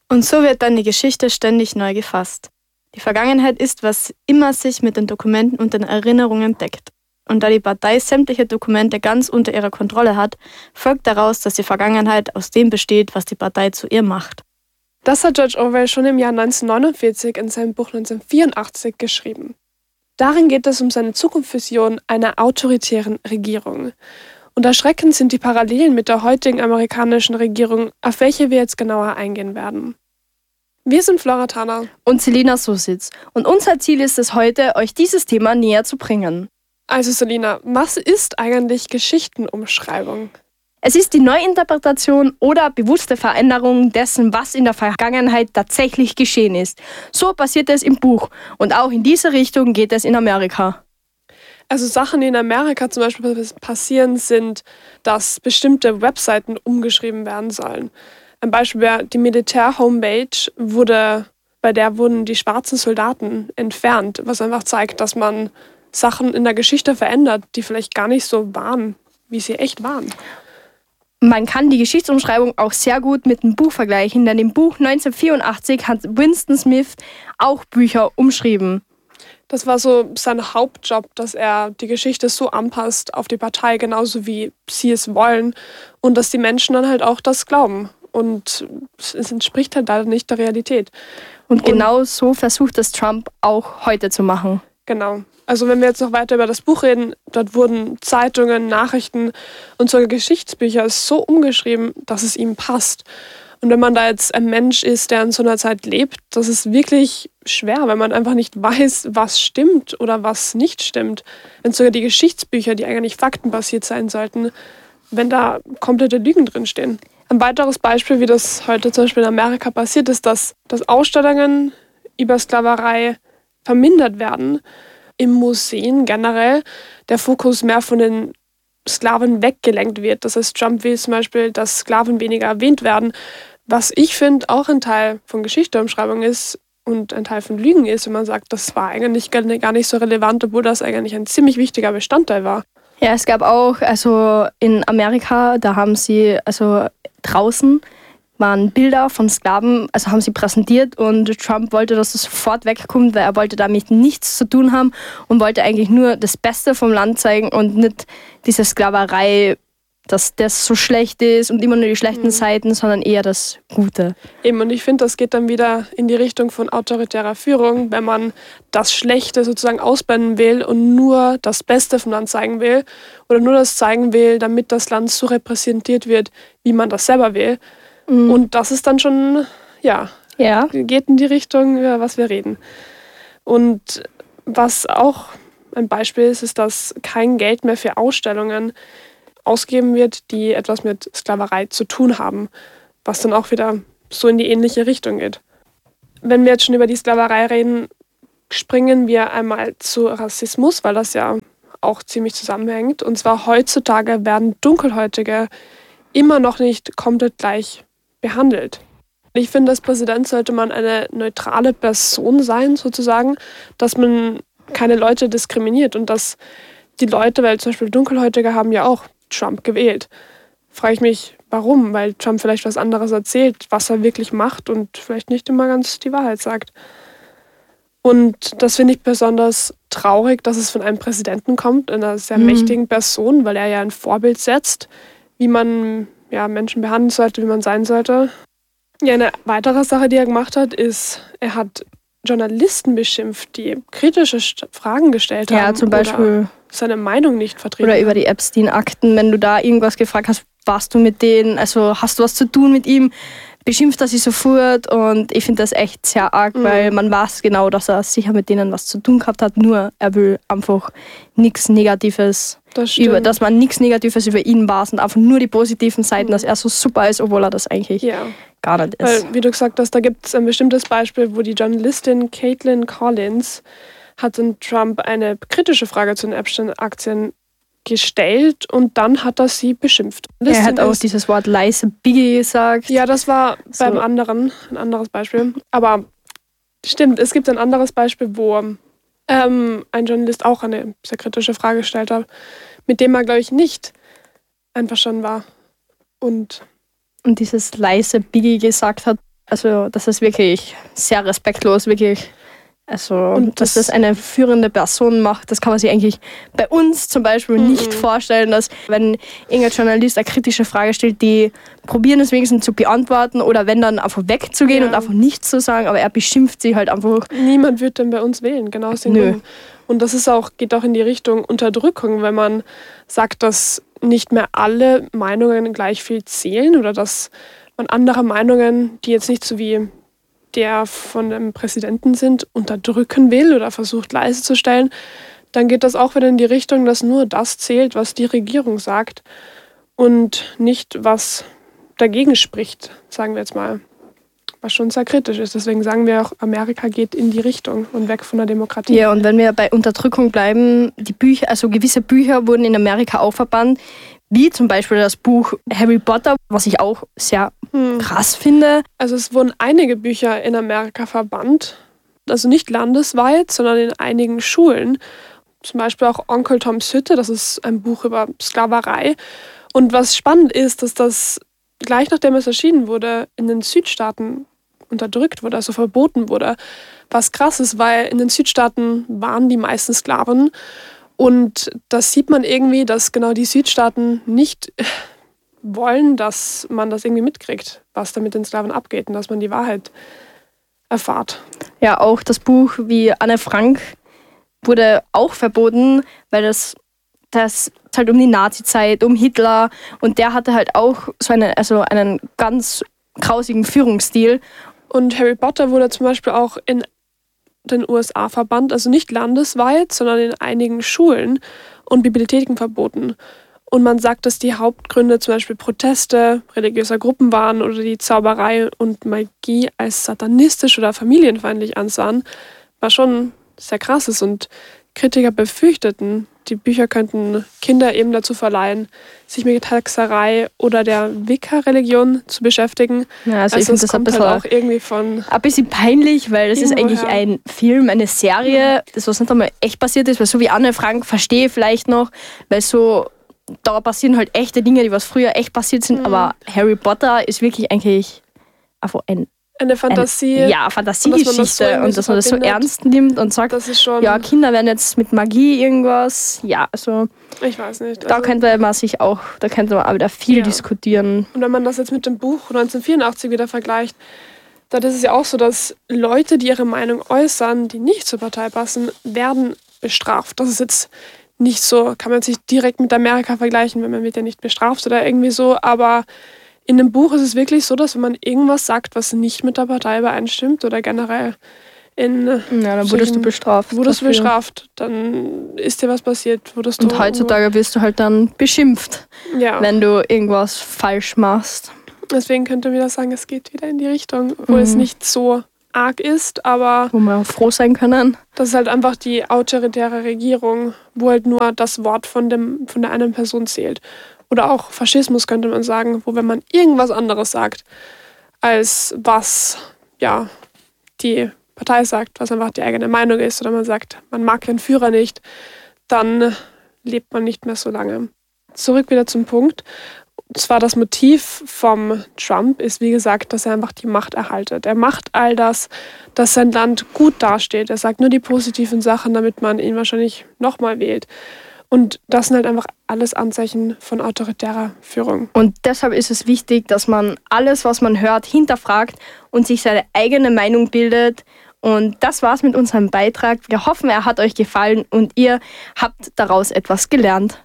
Und so wird dann die Geschichte ständig neu gefasst. Die Vergangenheit ist, was immer sich mit den Dokumenten und den Erinnerungen deckt. Und da die Partei sämtliche Dokumente ganz unter ihrer Kontrolle hat, folgt daraus, dass die Vergangenheit aus dem besteht, was die Partei zu ihr macht. Das hat George Orwell schon im Jahr 1949 in seinem Buch 1984 geschrieben. Darin geht es um seine Zukunftsvision einer autoritären Regierung. Und erschreckend sind die Parallelen mit der heutigen amerikanischen Regierung, auf welche wir jetzt genauer eingehen werden. Wir sind Flora Tana und Selina Susitz. Und unser Ziel ist es heute, euch dieses Thema näher zu bringen. Also Selina, was ist eigentlich Geschichtenumschreibung? Es ist die Neuinterpretation oder bewusste Veränderung dessen, was in der Vergangenheit tatsächlich geschehen ist. So passiert es im Buch und auch in diese Richtung geht es in Amerika. Also Sachen, die in Amerika zum Beispiel passieren, sind, dass bestimmte Webseiten umgeschrieben werden sollen. Ein Beispiel wäre die Militär-Homepage, bei der wurden die schwarzen Soldaten entfernt, was einfach zeigt, dass man Sachen in der Geschichte verändert, die vielleicht gar nicht so waren, wie sie echt waren. Man kann die Geschichtsumschreibung auch sehr gut mit dem Buch vergleichen, denn im Buch 1984 hat Winston Smith auch Bücher umschrieben. Das war so sein Hauptjob, dass er die Geschichte so anpasst auf die Partei, genauso wie sie es wollen und dass die Menschen dann halt auch das glauben. Und es entspricht halt leider nicht der Realität. Und genau so versucht es Trump auch heute zu machen. Genau. Also wenn wir jetzt noch weiter über das Buch reden, dort wurden Zeitungen, Nachrichten und sogar Geschichtsbücher so umgeschrieben, dass es ihm passt. Und wenn man da jetzt ein Mensch ist, der in so einer Zeit lebt, das ist wirklich schwer, wenn man einfach nicht weiß, was stimmt oder was nicht stimmt. Wenn sogar die Geschichtsbücher, die eigentlich faktenbasiert sein sollten, wenn da komplette Lügen drinstehen. Ein weiteres Beispiel, wie das heute zum Beispiel in Amerika passiert, ist, dass Ausstellungen über Sklaverei vermindert werden. Im Museen generell der Fokus mehr von den Sklaven weggelenkt wird. Das heißt, Trump will zum Beispiel, dass Sklaven weniger erwähnt werden, was ich finde auch ein Teil von Geschichtsumschreibung ist und ein Teil von Lügen ist, wenn man sagt, das war eigentlich gar nicht so relevant, obwohl das eigentlich ein ziemlich wichtiger Bestandteil war. Ja, es gab auch, in Amerika, da haben sie, draußen waren Bilder von Sklaven, haben sie präsentiert und Trump wollte, dass das sofort wegkommt, weil er wollte damit nichts zu tun haben und wollte eigentlich nur das Beste vom Land zeigen und nicht diese Sklaverei, dass das so schlecht ist und immer nur die schlechten Seiten, sondern eher das Gute. Eben, und ich finde, das geht dann wieder in die Richtung von autoritärer Führung, wenn man das Schlechte sozusagen ausblenden will und nur das Beste vom Land zeigen will oder nur das zeigen will, damit das Land so repräsentiert wird, wie man das selber will. Und das ist dann schon, geht in die Richtung, über was wir reden. Und was auch ein Beispiel ist, ist, dass kein Geld mehr für Ausstellungen ausgegeben wird, die etwas mit Sklaverei zu tun haben, was dann auch wieder so in die ähnliche Richtung geht. Wenn wir jetzt schon über die Sklaverei reden, springen wir einmal zu Rassismus, weil das ja auch ziemlich zusammenhängt. Und zwar heutzutage werden Dunkelhäutige immer noch nicht komplett gleich behandelt. Ich finde, als Präsident sollte man eine neutrale Person sein, sozusagen, dass man keine Leute diskriminiert und dass die Leute, weil zum Beispiel Dunkelhäutige haben ja auch Trump gewählt. Frage ich mich, warum? Weil Trump vielleicht was anderes erzählt, was er wirklich macht und vielleicht nicht immer ganz die Wahrheit sagt. Und das finde ich besonders traurig, dass es von einem Präsidenten kommt, einer sehr mächtigen Person, weil er ja ein Vorbild setzt, wie man Menschen behandeln sollte, wie man sein sollte. Ja, eine weitere Sache, die er gemacht hat, ist, er hat Journalisten beschimpft, die kritische Fragen gestellt haben. Ja, zum Beispiel. Oder seine Meinung nicht vertreten. Oder über die Epstein-Akten, wenn du da irgendwas gefragt hast, warst du mit denen, hast du was zu tun mit ihm, beschimpft er sie sofort und ich finde das echt sehr arg, weil man weiß genau, dass er sicher mit denen was zu tun gehabt hat, nur er will einfach nichts Negatives, dass man nichts Negatives über ihn weiß und einfach nur die positiven Seiten, dass er so super ist, obwohl er das eigentlich gar nicht ist. Weil, wie du gesagt hast, da gibt es ein bestimmtes Beispiel, wo die Journalistin Caitlin Collins hat in Trump eine kritische Frage zu den Epstein-Aktien gestellt und dann hat er sie beschimpft. Er hat auch dieses Wort leise Biggie gesagt. Ja, das war beim anderen, ein anderes Beispiel. Aber stimmt, es gibt ein anderes Beispiel, wo ein Journalist auch eine sehr kritische Frage gestellt hat, mit dem er, glaube ich, nicht einverstanden war. Und dieses leise Biggie gesagt hat. Also das ist wirklich sehr respektlos, wirklich. Also, Und dass das eine führende Person macht, das kann man sich eigentlich bei uns zum Beispiel nicht vorstellen, dass wenn irgendein Journalist eine kritische Frage stellt, die probieren es wenigstens zu beantworten oder wenn dann einfach wegzugehen und einfach nichts zu sagen, aber er beschimpft sie halt einfach. Niemand wird dann bei uns wählen, genau aus den Gründen. Und das geht auch in die Richtung Unterdrückung, wenn man sagt, dass nicht mehr alle Meinungen gleich viel zählen oder dass man andere Meinungen, die jetzt nicht so wie der von dem Präsidenten sind, unterdrücken will oder versucht leise zu stellen, dann geht das auch wieder in die Richtung, dass nur das zählt, was die Regierung sagt und nicht, was dagegen spricht, sagen wir jetzt mal. Was schon sehr kritisch ist. Deswegen sagen wir auch, Amerika geht in die Richtung und weg von der Demokratie. Ja, und wenn wir bei Unterdrückung bleiben, die Bücher, also gewisse Bücher wurden in Amerika auch verbannt, wie zum Beispiel das Buch Harry Potter, was ich auch sehr krass finde. Also es wurden einige Bücher in Amerika verbannt, also nicht landesweit, sondern in einigen Schulen. Zum Beispiel auch Onkel Toms Hütte, das ist ein Buch über Sklaverei. Und was spannend ist, dass das gleich nachdem es erschienen wurde, in den Südstaaten unterdrückt wurde, also verboten wurde. Was krass ist, weil in den Südstaaten waren die meisten Sklaven. Und das sieht man irgendwie, dass genau die Südstaaten nicht wollen, dass man das irgendwie mitkriegt, was da mit den Sklaven abgeht und dass man die Wahrheit erfahrt. Ja, auch das Buch wie Anne Frank wurde auch verboten, weil das halt um die Nazi-Zeit, um Hitler und der hatte halt auch so einen ganz grausigen Führungsstil. Und Harry Potter wurde zum Beispiel auch in den USA verbannt, also nicht landesweit, sondern in einigen Schulen und Bibliotheken verboten. Und man sagt, dass die Hauptgründe zum Beispiel Proteste religiöser Gruppen waren oder die Zauberei und Magie als satanistisch oder familienfeindlich ansahen, was schon sehr krass ist. Und Kritiker befürchteten, die Bücher könnten Kinder eben dazu verleihen, sich mit Hexerei oder der Wicca-Religion zu beschäftigen. Ja, also ich finde das kommt halt auch irgendwie von ein bisschen peinlich, weil das ist eigentlich ein Film, eine Serie, das was nicht einmal echt passiert ist, weil so wie Anne Frank verstehe ich vielleicht noch, weil so da passieren halt echte Dinge, die was früher echt passiert sind, aber Harry Potter ist wirklich eigentlich einfach eine Fantasie. Fantasiegeschichte und dass man das so ernst nimmt und sagt, das ist schon, ja, Kinder werden jetzt mit Magie irgendwas, ja, also ich weiß nicht. Da könnte man auch wieder viel diskutieren. Und wenn man das jetzt mit dem Buch 1984 wieder vergleicht, dann ist es ja auch so, dass Leute, die ihre Meinung äußern, die nicht zur Partei passen, werden bestraft. Das ist jetzt nicht so, kann man sich direkt mit Amerika vergleichen, weil man wird ja nicht bestraft oder irgendwie so, aber in dem Buch ist es wirklich so, dass wenn man irgendwas sagt, was nicht mit der Partei übereinstimmt oder generell dann wurdest du bestraft. Dann ist dir was passiert. Und heutzutage wirst du halt dann beschimpft, wenn du irgendwas falsch machst. Deswegen könnte man wieder sagen, es geht wieder in die Richtung, wo es nicht so arg ist, aber wo wir froh sein können. Das ist halt einfach die autoritäre Regierung, wo halt nur das Wort von der einen Person zählt. Oder auch Faschismus könnte man sagen, wo wenn man irgendwas anderes sagt, als was die Partei sagt, was einfach die eigene Meinung ist, oder man sagt, man mag den Führer nicht, dann lebt man nicht mehr so lange. Zurück wieder zum Punkt. Und zwar das Motiv vom Trump ist, wie gesagt, dass er einfach die Macht erhaltet. Er macht all das, dass sein Land gut dasteht. Er sagt nur die positiven Sachen, damit man ihn wahrscheinlich nochmal wählt. Und das sind halt einfach alles Anzeichen von autoritärer Führung. Und deshalb ist es wichtig, dass man alles, was man hört, hinterfragt und sich seine eigene Meinung bildet. Und das war's mit unserem Beitrag. Wir hoffen, er hat euch gefallen und ihr habt daraus etwas gelernt.